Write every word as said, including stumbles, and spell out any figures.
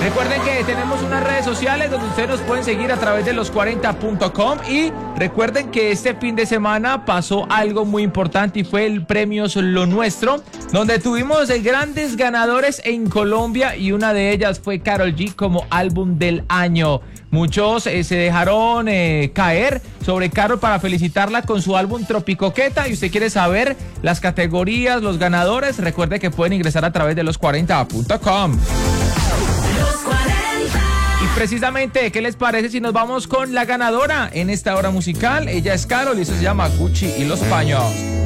Recuerden que tenemos unas redes sociales donde ustedes nos pueden seguir a través de los cuarenta punto com y recuerden que este fin de semana pasó algo muy importante y fue el Premios Lo Nuestro, donde tuvimos grandes ganadores en Colombia y una de ellas fue Karol G como álbum del año. Muchos eh, se dejaron eh, caer sobre Karol para felicitarla con su álbum Tropicoqueta y usted quiere saber las categorías, los ganadores, recuerde que pueden ingresar a través de los cuarenta punto com. Y precisamente, ¿qué les parece si nos vamos con la ganadora en esta hora musical? Ella es Karol y eso se llama Gucci y los paños.